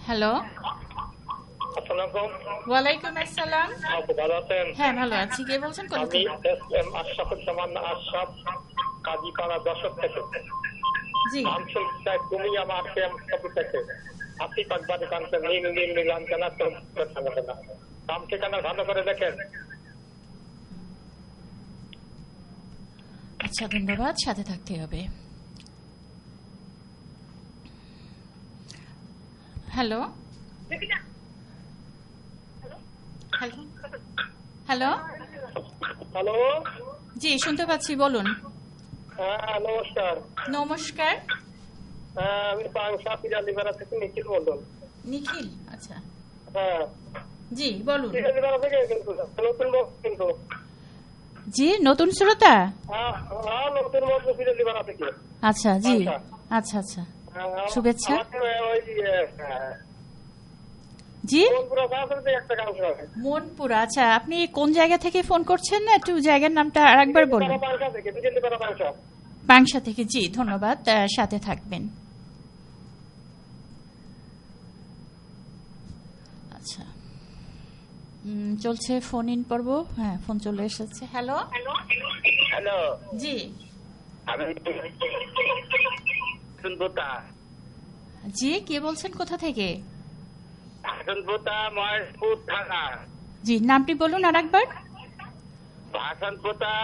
Hello, ওয়ালাইকুম আসসালাম। ভালো আছেন? হ্যাঁ, ভালো আছি। কে বলছেন? কোথা আমি থেকে? আশরাফুজ্জামান আশরাফ, কাজীপাড়া দশক থেকে। জি, নাম শুনতে চাই তুমি আমার প্রেম ছবি থেকে। হাসি পাকবাদে কানতে নীল নীল নীলাঞ্জনা তো না। নাম ঠিকানা ভালো করে দেখেন। আচ্ছা, ধন্যবাদ। সাথে থাকতে হবে। Hello, hello, hello. হ্যালো, জি, শুনতে পাচ্ছি, বলুন। হ্যাঁ নমস্কার। নমস্কার। হ্যাঁ, আমি পাংশা পিরালিপাড়া থেকে নিখিল বলুন। নিখিল, আচ্ছা। হ্যাঁ, জি, বলুন। পিরালিপাড়া থেকে কিন্তু নতুন লোক কিন্তু। জি, নতুন শ্রোতা। হ্যাঁ হ্যাঁ, নতুন লোক পিরালিপাড়া থেকে। আচ্ছা, জি, আচ্ছা আচ্ছা, শুভেচ্ছা। জি, মনপুরা। আচ্ছা, আপনি কোন জায়গা থেকে ফোন করছেন? না একটু জায়গার নামটা আরেকবার বলুন। পাংশা থেকে। জি, ধন্যবাদ। সাথে থাকবেন। আচ্ছা, চলছে ফোন ইন পর্ব। হ্যাঁ, ফোন চলে এসেছে। হ্যালো, হ্যালো, জি, আমি হাসনপুতা। জি, কে বলছেন? কোথা থেকে? হাসনপুতা মহেশপুর থানা। জি, নামটি বলুন আরেকবার। হাসনপুতা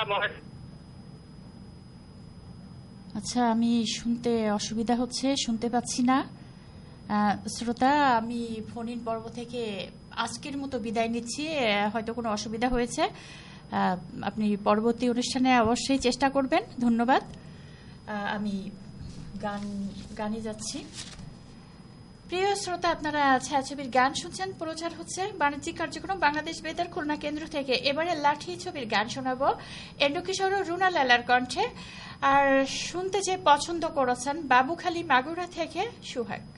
আচ্ছা, আমি শুনতে অসুবিধা হচ্ছে, শুনতে পাচ্ছি না। শ্রোতা, আমি ফোন ইন পর্ব থেকে আজকের মতো বিদায় নিচ্ছি। হয়তো কোনো অসুবিধা হয়েছে। আপনি পরবর্তী অনুষ্ঠানে অবশ্যই চেষ্টা করবেন। ধন্যবাদ। আমি গানে যাচ্ছি। প্রিয় শ্রোতা, আপনারা ছায়াছবির গান শুনছেন। প্রচার হচ্ছে বাণিজ্যিক কার্যক্রম বাংলাদেশ বেতার খুলনা কেন্দ্র থেকে। এবারে লাঠি ছবির গান শোনাবো এন্ডুকিশোর ও রুনা লালার কণ্ঠে। আর শুনতে যে পছন্দ করেছেন বাবুখালী মাগুরা থেকে সুহাগ।